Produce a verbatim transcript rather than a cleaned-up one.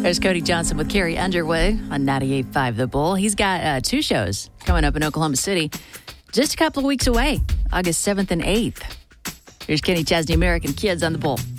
There's Cody Johnson with Carrie Underwood on ninety-eight point five The Bull. He's got uh, two shows coming up in Oklahoma City just a couple of weeks away, August seventh and eighth. Here's Kenny Chesney, American Kids on The Bull.